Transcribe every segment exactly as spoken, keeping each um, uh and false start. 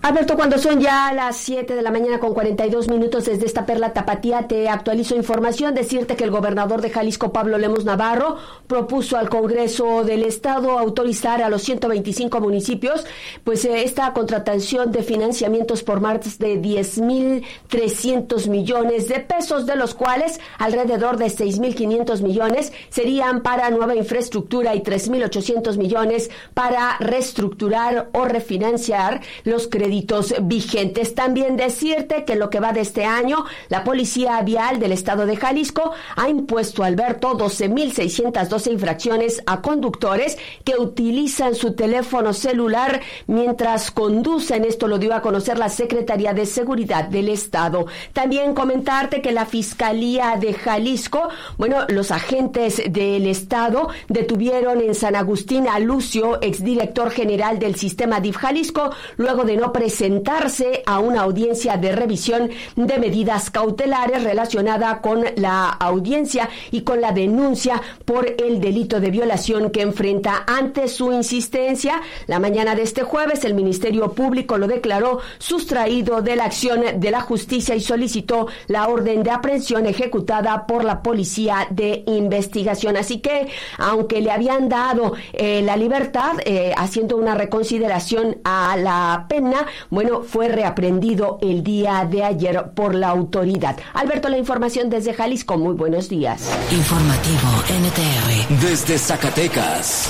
Alberto, cuando son ya las siete de la mañana con cuarenta y dos minutos desde esta perla tapatía, te actualizo información. Decirte que el gobernador de Jalisco, Pablo Lemus Navarro, propuso al Congreso del Estado autorizar a los ciento veinticinco municipios pues eh, esta contratación de financiamientos por más de diez mil trescientos millones de pesos, de los cuales alrededor de seis mil quinientos millones serían para nueva infraestructura y tres mil ochocientos millones para reestructurar o refinanciar los créditos vigentes. También decirte que lo que va de este año, la Policía Vial del Estado de Jalisco ha impuesto, Alberto, doce mil seiscientas doce infracciones a conductores que utilizan su teléfono celular mientras conducen. Esto lo dio a conocer la Secretaría de Seguridad del Estado. También comentarte que la Fiscalía de Jalisco, bueno, los agentes del Estado detuvieron en San Agustín a Lucio, exdirector general del sistema D I F Jalisco, luego de no presentarse a una audiencia de revisión de medidas cautelares relacionada con la audiencia y con la denuncia por el delito de violación que enfrenta. Ante su insistencia, la mañana de este jueves, el Ministerio Público lo declaró sustraído de la acción de la justicia y solicitó la orden de aprehensión ejecutada por la Policía de Investigación. Así que, aunque le habían dado eh, la libertad, eh, haciendo una reconsideración a la pena, bueno, fue reaprendido el día de ayer por la autoridad. Alberto, la información desde Jalisco. Muy buenos días. Informativo N T R desde Zacatecas.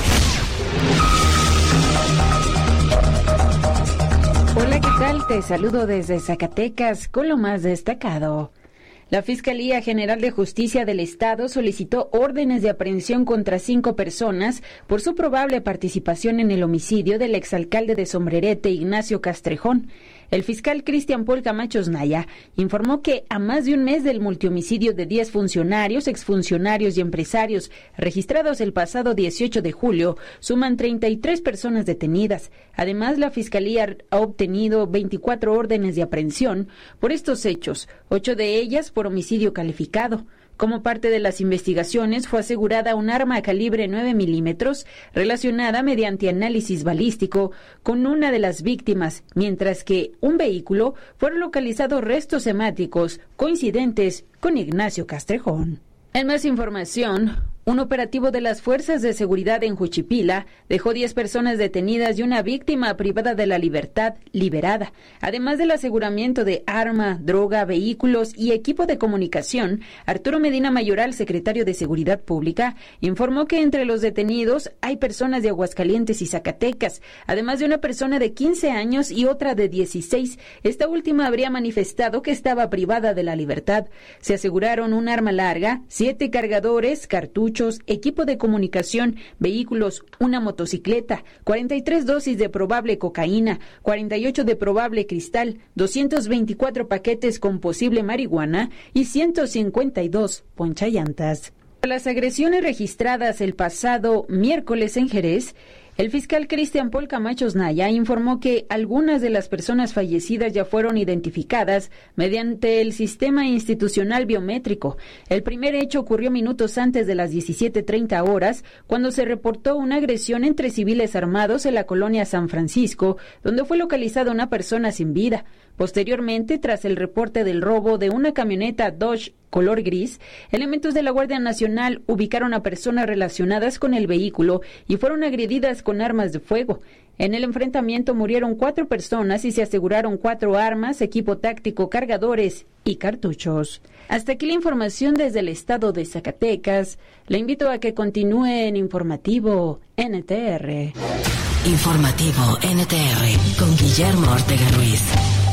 Hola, ¿qué tal? Te saludo desde Zacatecas con lo más destacado. La Fiscalía General de Justicia del Estado solicitó órdenes de aprehensión contra cinco personas por su probable participación en el homicidio del exalcalde de Sombrerete, Ignacio Castrejón. El fiscal Cristian Paul Camacho Naya informó que a más de un mes del multihomicidio de diez funcionarios, exfuncionarios y empresarios registrados el pasado dieciocho de julio, suman treinta y tres personas detenidas. Además, la Fiscalía ha obtenido veinticuatro órdenes de aprehensión por estos hechos, ocho de ellas por homicidio calificado. Como parte de las investigaciones, fue asegurada un arma a calibre nueve milímetros relacionada mediante análisis balístico con una de las víctimas, mientras que un vehículo fueron localizados restos hemáticos coincidentes con Ignacio Castrejón. En más información, un operativo de las Fuerzas de Seguridad en Juchipila dejó diez personas detenidas y una víctima privada de la libertad liberada. Además del aseguramiento de arma, droga, vehículos y equipo de comunicación, Arturo Medina Mayoral, secretario de Seguridad Pública, informó que entre los detenidos hay personas de Aguascalientes y Zacatecas, además de una persona de quince años y otra de dieciséis. Esta última habría manifestado que estaba privada de la libertad. Se aseguraron un arma larga, siete cargadores, cartuchos, equipo de comunicación, vehículos, una motocicleta, cuarenta y tres dosis de probable cocaína, cuarenta y ocho de probable cristal, doscientos veinticuatro paquetes con posible marihuana y ciento cincuenta y dos ponchallantas. Las agresiones registradas el pasado miércoles en Jerez, el fiscal Cristian Paul Camacho Naya informó que algunas de las personas fallecidas ya fueron identificadas mediante el sistema institucional biométrico. El primer hecho ocurrió minutos antes de las diecisiete treinta horas, cuando se reportó una agresión entre civiles armados en la colonia San Francisco, donde fue localizada una persona sin vida. Posteriormente, tras el reporte del robo de una camioneta Dodge color gris, elementos de la Guardia Nacional ubicaron a personas relacionadas con el vehículo y fueron agredidas con armas de fuego. En el enfrentamiento murieron cuatro personas y se aseguraron cuatro armas, equipo táctico, cargadores y cartuchos. Hasta aquí la información desde el estado de Zacatecas. Le invito a que continúe en Informativo N T R. Informativo N T R con Guillermo Ortega Ruiz.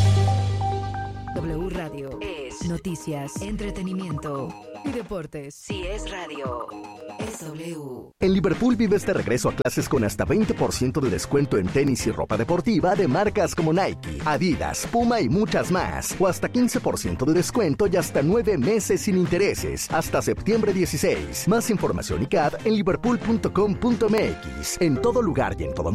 W Radio es noticias, entretenimiento y deportes. Si es radio, es W. En Liverpool vives de regreso a clases con hasta veinte por ciento de descuento en tenis y ropa deportiva de marcas como Nike, Adidas, Puma y muchas más. O hasta quince por ciento de descuento y hasta nueve meses sin intereses. Hasta septiembre dieciséis. Más información y C A D en liverpool punto com punto m x. En todo lugar y en todo